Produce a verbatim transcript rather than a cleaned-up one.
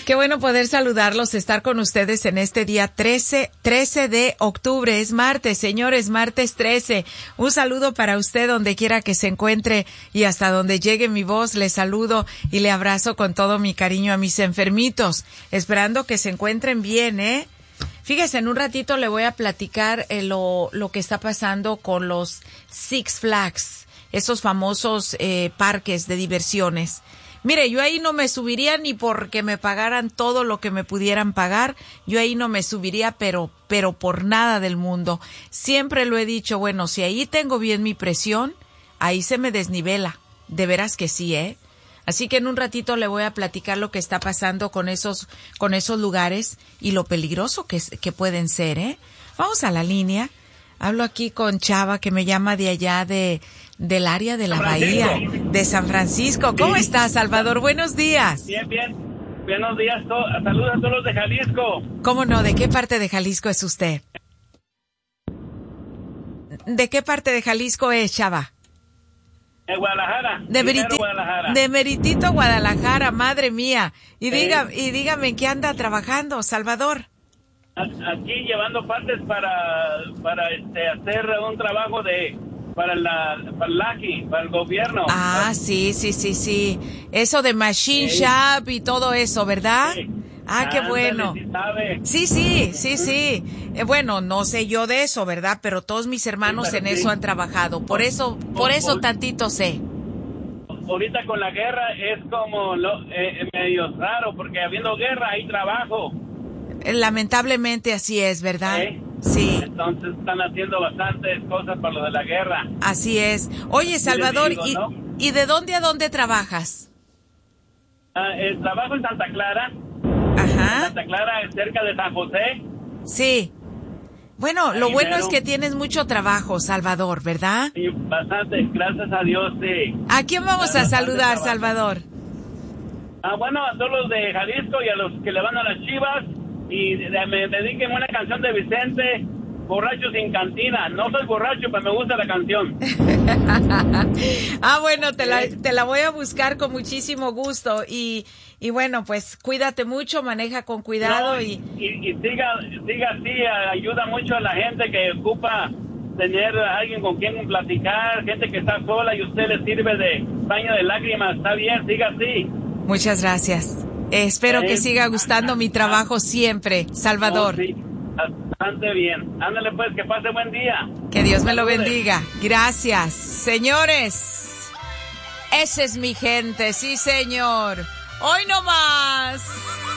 Qué bueno poder saludarlos, estar con ustedes en este día trece, trece de octubre. Es martes, señores, martes trece. Un saludo para usted donde quiera que se encuentre y hasta donde llegue mi voz. Le saludo y le abrazo con todo mi cariño a mis enfermitos, esperando que se encuentren bien, ¿eh? Fíjese, en un ratito le voy a platicar eh, lo, lo que está pasando con los Six Flags, esos famosos eh, parques de diversiones. Mire, yo ahí no me subiría ni porque me pagaran todo lo que me pudieran pagar. Yo ahí no me subiría, pero, pero por nada del mundo. Siempre lo he dicho, bueno, si ahí tengo bien mi presión, ahí se me desnivela. De veras que sí, ¿eh? Así que en un ratito le voy a platicar lo que está pasando con esos, con esos lugares y lo peligroso que, que pueden ser, ¿eh? Vamos a la línea. Hablo aquí con Chava, que me llama de allá de, del área de la Bahía, de San Francisco. ¿Cómo sí. estás, Salvador? Buenos días. Bien, bien. Buenos días. To- Saludos a todos los de Jalisco. ¿Cómo no? ¿De qué parte de Jalisco es usted? ¿De qué parte de Jalisco es, Chava? De Guadalajara. De, Meriti- Guadalajara. de Meritito, Guadalajara, madre mía. Y, diga, eh. y dígame, ¿qué anda trabajando, Salvador? Aquí llevando partes para para este hacer un trabajo de para la para el A Q I, para el gobierno. Ah, sí, sí, sí, sí. Eso de Machine sí. Shop y todo eso, ¿verdad? Sí. Ah, qué bueno. Si sabe. Sí, sí, sí, sí. Eh, bueno, no sé yo de eso, ¿verdad? Pero todos mis hermanos sí, en sí. eso han trabajado. Por eso, por eso tantito sé. Ahorita con la guerra es como lo, eh, medio raro, porque habiendo guerra hay trabajo. Lamentablemente así es, ¿verdad? ¿Eh? Sí. Entonces están haciendo bastantes cosas para lo de la guerra. Así es. Oye, Salvador, digo, ¿y, ¿no? ¿y de dónde a dónde trabajas? Ah, el trabajo en Santa Clara. Ajá. Santa Clara, cerca de San José. Sí. Bueno, Ahí lo bueno mero. es que tienes mucho trabajo, Salvador, ¿verdad? Sí, bastante, gracias a Dios, sí. ¿A quién vamos a saludar, Salvador? Ah, bueno, a todos los de Jalisco y a los que le van a las Chivas. Y me dediquen una canción de Vicente, Borracho sin Cantina. No soy borracho, pero me gusta la canción. Ah, bueno, te la, te la voy a buscar con muchísimo gusto. Y, y bueno, pues cuídate mucho, maneja con cuidado. No, y, y, y siga, siga así, ayuda mucho a la gente que ocupa tener a alguien con quien platicar, gente que está sola y usted le sirve de baño de lágrimas. Está bien, siga así. Muchas gracias. Espero que siga gustando mi trabajo siempre, Salvador. Oh, sí, bastante bien. Ándale pues, que pase buen día. Que Dios me lo bendiga. Gracias. Señores, esa es mi gente, sí señor. Hoy no más.